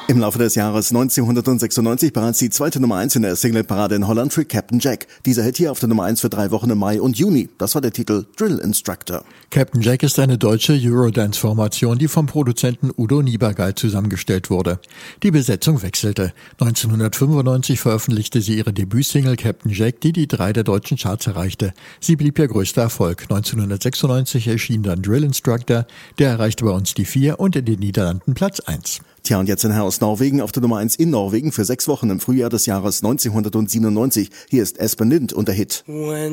Im Laufe des Jahres 1996 bereits die zweite Nummer 1 in der Singleparade in Holland für Captain Jack. Dieser Hit hier auf der Nummer 1 für 3 Wochen im Mai und Juni. Das war der Titel Drill Instructor. Captain Jack ist eine deutsche Eurodance-Formation, die vom Produzenten Udo Niebergall zusammengestellt wurde. Die Besetzung wechselte. 1995 veröffentlichte sie ihre Debütsingle Captain Jack, die die 3 der deutschen Charts erreichte. Sie blieb ihr größter Erfolg. 1996 erschien dann Drill Instructor, der erreichte bei uns die 4 und in den Niederlanden Platz 1. Tja, und jetzt ein Herr aus Norwegen auf der Nummer 1 in Norwegen für 6 Wochen im Frühjahr des Jahres 1997. Hier ist Espen Lind und der Hit.